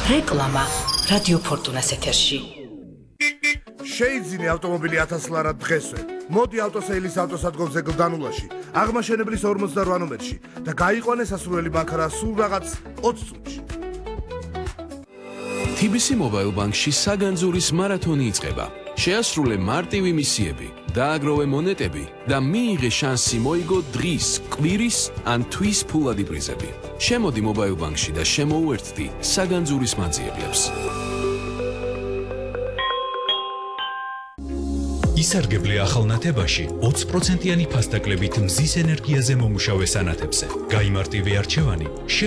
რეკლამა რადიო ფორტუნას ეთერში. შეიძინე ავტომობილი 1000 ლარად დღესვე. მოდი ავტოსეილის ავტოსადგომზე გლდანულაში, აღმაშენებლის 58 ნომერში და გაიყვანე სასურველი ბანკარა სულ რაღაც 20 წუთში. TBC Mobile Bank-ში საგანძურის მარათონი იწყება. შეასრულე მარტივი მისიები, დააგროვე მონეტები და მიიღე შანსი მოიგო დღის, კვირის ან თვის ფულადი პრიზები. შემოდი Mobile Bank-ში და შემოუერთდი საგანძურის მანძიებლებს. ისარგებლე ახალნათებაში 20%-იანი ფასდაკლებით მზის ენერგიაზე მომუშავე სანათებზე. გაიმარტივე არჩევანი